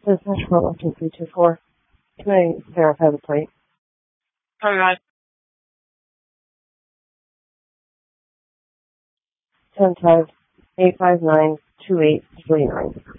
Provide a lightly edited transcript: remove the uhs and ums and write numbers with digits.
This is Nashville 12324. Can I verify the plate? All right. 10-5-859-2839.